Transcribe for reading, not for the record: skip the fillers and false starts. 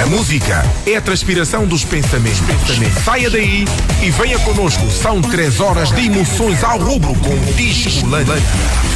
A música é a transpiração dos pensamentos. Saia daí e venha connosco. São 3 horas de emoções ao rubro com Disco Lândia.